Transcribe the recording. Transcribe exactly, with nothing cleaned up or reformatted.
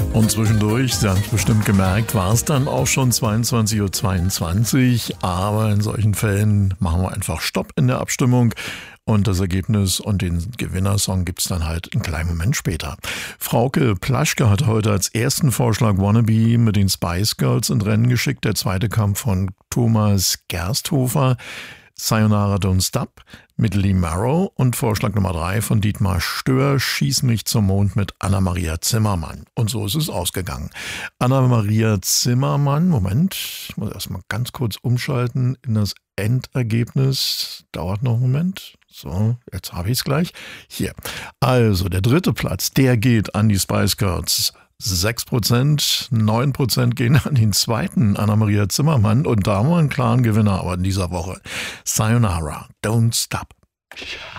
Und zwischendurch, Sie haben es bestimmt gemerkt, war es dann auch schon zweiundzwanzig Uhr zweiundzwanzig. Aber in solchen Fällen machen wir einfach Stopp in der Abstimmung. Und das Ergebnis und den Gewinnersong gibt es dann halt einen kleinen Moment später. Frauke Plaschke hat heute als ersten Vorschlag Wannabe mit den Spice Girls in Rennen geschickt. Der zweite kam von Thomas Gersthofer. Sayonara Don't Stop mit Lee Marrow und Vorschlag Nummer drei von Dietmar Stör, Schieß mich zum Mond mit Anna-Maria Zimmermann. Und so ist es ausgegangen. Anna-Maria Zimmermann, Moment, ich muss erstmal ganz kurz umschalten in das Endergebnis. Dauert noch einen Moment. So, jetzt habe ich es gleich. Hier. Also, der dritte Platz, der geht an die Spice Girls. sechs Prozent, neun Prozent gehen an den zweiten, Anna-Maria Zimmermann. Und da haben wir einen klaren Gewinner aber in dieser Woche. Sayonara, Don't Stop.